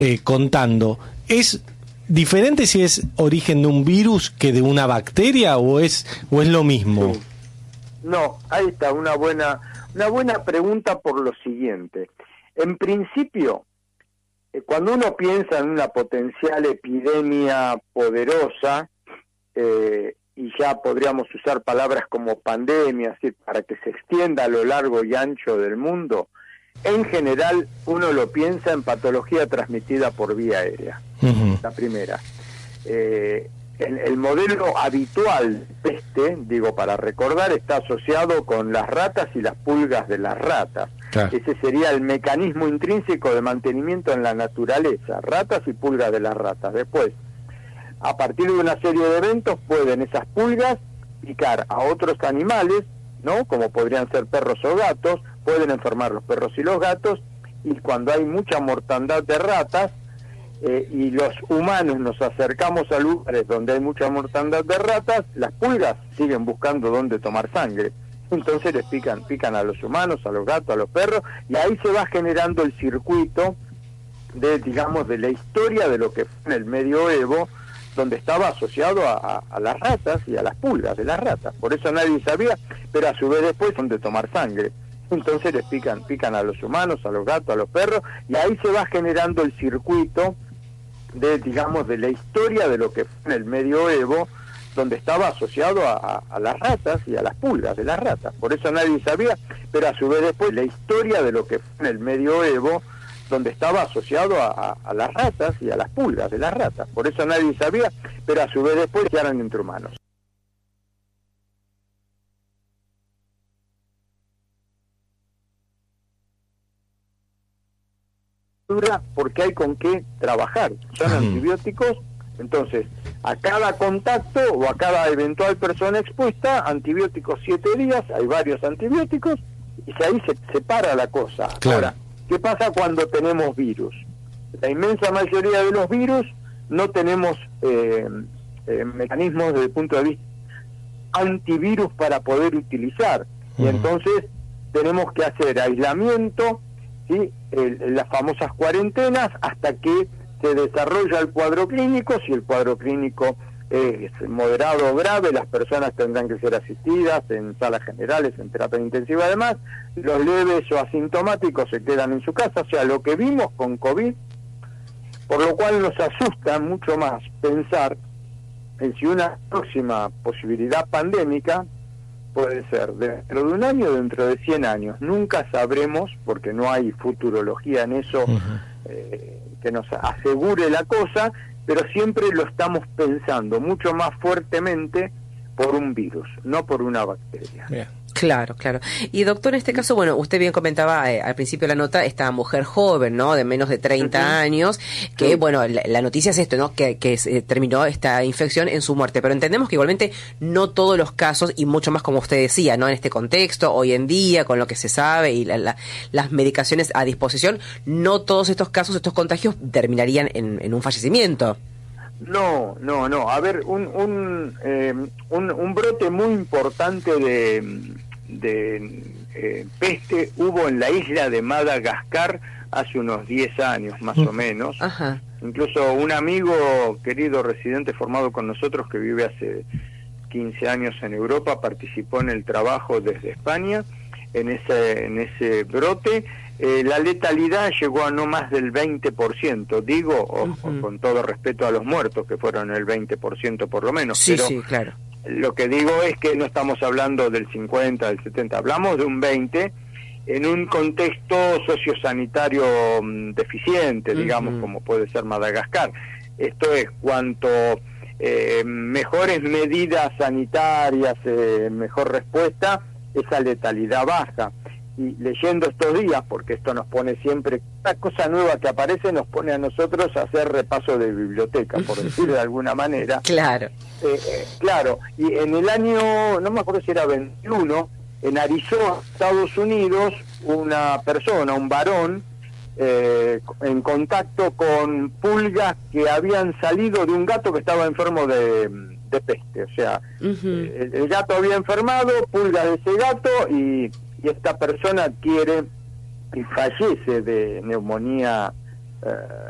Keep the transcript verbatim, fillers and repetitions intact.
eh, contando, ¿es diferente si es origen de un virus que de una bacteria o es o es lo mismo? Sí. No, ahí está, una buena, una buena pregunta por lo siguiente. En principio, eh, cuando uno piensa en una potencial epidemia poderosa, eh, y ya podríamos usar palabras como pandemia, así, para que se extienda a lo largo y ancho del mundo, en general uno lo piensa en patología transmitida por vía aérea. Uh-huh. La primera. Eh, el, el modelo habitual de peste, digo para recordar, está asociado con las ratas y las pulgas de las ratas. Claro. Ese sería el mecanismo intrínseco de mantenimiento en la naturaleza, ratas y pulgas de las ratas. Después, a partir de una serie de eventos, pueden esas pulgas picar a otros animales, ¿no? Como podrían ser perros o gatos, pueden enfermar los perros y los gatos, y cuando hay mucha mortandad de ratas, eh, y los humanos nos acercamos a lugares donde hay mucha mortandad de ratas, las pulgas siguen buscando dónde tomar sangre. Entonces les pican, pican a los humanos, a los gatos, a los perros, y ahí se va generando el circuito de, digamos, de la historia de lo que fue en el medioevo, donde estaba asociado a, a, a las ratas y a las pulgas de las ratas. Por eso nadie sabía, pero a su vez después dónde tomar sangre. Entonces les pican, pican a los humanos, a los gatos, a los perros, y ahí se va generando el circuito de, digamos, de la historia de lo que fue en el medioevo, donde estaba asociado a, a, a las ratas y a las pulgas de las ratas. Por eso nadie sabía, pero a su vez después la historia de lo que fue en el medioevo, donde estaba asociado a, a, a las ratas y a las pulgas de las ratas. Por eso nadie sabía, pero a su vez después se eran entre humanos. Porque hay con qué trabajar. Son uh-huh. antibióticos. Entonces, a cada contacto o a cada eventual persona expuesta, antibióticos siete días, hay varios antibióticos, y ahí se separa la cosa. Claro. Ahora, ¿qué pasa cuando tenemos virus? La inmensa mayoría de los virus no tenemos eh, eh, mecanismos desde el punto de vista antivirus para poder utilizar. Uh-huh. Y entonces tenemos que hacer aislamiento, ¿sí? El, las famosas cuarentenas, hasta que se desarrolla el cuadro clínico. Si el cuadro clínico es moderado o grave, las personas tendrán que ser asistidas en salas generales, en terapia intensiva. Además, los leves o asintomáticos se quedan en su casa. O sea, lo que vimos con COVID, por lo cual nos asusta mucho más pensar en si una próxima posibilidad pandémica puede ser dentro de un año o dentro de cien años. Nunca sabremos, porque no hay futurología en eso, uh-huh. eh, que nos asegure la cosa, pero siempre lo estamos pensando mucho más fuertemente por un virus, no por una bacteria. Bien. Claro, claro. Y doctor, en este caso, bueno, usted bien comentaba eh, al principio de la nota, esta mujer joven, ¿no?, de menos de treinta uh-huh. años, que, sí. bueno, la, la noticia es esto, ¿no?, que, que se terminó esta infección en su muerte, pero entendemos que igualmente no todos los casos, y mucho más como usted decía, ¿no?, en este contexto, hoy en día, con lo que se sabe y la, la, las medicaciones a disposición, no todos estos casos, estos contagios terminarían en, en un fallecimiento. No, no, no. A ver, un un, eh, un, un brote muy importante de, de eh, peste hubo en la isla de Madagascar hace unos diez años, más o menos. Ajá. Incluso un amigo querido residente formado con nosotros que vive hace quince años en Europa participó en el trabajo desde España en ese, en ese brote. Eh, la letalidad llegó a no más del veinte por ciento, digo, o, uh-huh. o con todo respeto a los muertos, que fueron el veinte por ciento por lo menos. Sí, pero sí, claro. Lo que digo es que no estamos hablando del cincuenta, del setenta, hablamos de un veinte en un contexto sociosanitario um, deficiente, digamos, uh-huh. como puede ser Madagascar. Esto es, cuanto eh, mejores medidas sanitarias, eh, mejor respuesta, esa letalidad baja. Y leyendo estos días, porque esto nos pone siempre, una cosa nueva que aparece nos pone a nosotros a hacer repaso de biblioteca, por decir de alguna manera. Claro. Eh, eh, claro, y en el año, no me acuerdo si era veintiuno, en Arizona, Estados Unidos, una persona, un varón, eh, en contacto con pulgas que habían salido de un gato que estaba enfermo de, de peste. O sea, uh-huh. el, el gato había enfermado, pulgas de ese gato, y... y esta persona adquiere y fallece de neumonía eh,